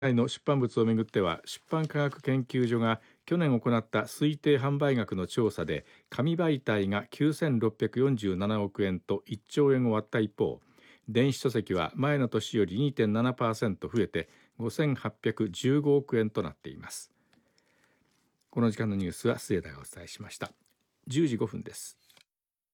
内の出版物をめぐっては、出版科学研究所が去年行った推定販売額の調査で、紙媒体が9647億円と1兆円を割った一方、電子書籍は前の年より 2.7% 増えて5815億円となっています。この時間のニュースは末田がお伝えしました。10時5分です。